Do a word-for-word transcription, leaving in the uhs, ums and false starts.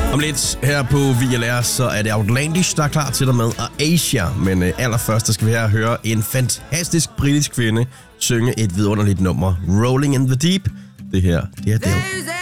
Om lidt her på V L R, så er det Outlandish, der er klar til dig med, og Asia. Men øh, allerførst, der skal vi her høre en fantastisk britisk kvinde synge et vidunderligt nummer. Rolling in the Deep. Det her, det er det.